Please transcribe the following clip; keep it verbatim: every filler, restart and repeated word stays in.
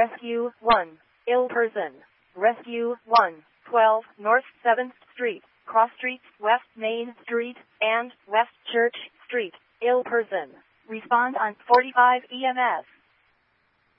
Rescue one. Ill person. Rescue one. twelve North seventh Street, Cross Street, West Main Street, and West Church Street. Ill person. Respond on forty-five E M S.